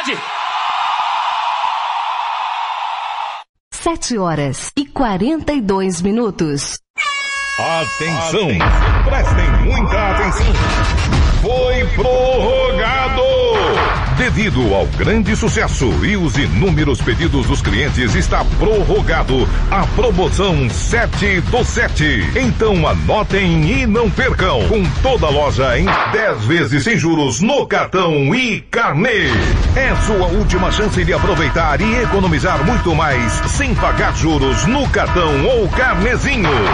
verdade! 7h42. Atenção! Prestem muita atenção! Foi prorrogado! Devido ao grande sucesso e os inúmeros pedidos dos clientes, está prorrogado a promoção 7 do 7. Então anotem e não percam. Com toda a loja em 10 vezes sem juros no cartão e carnê. É sua última chance de aproveitar e economizar muito mais sem pagar juros no cartão ou carnezinho.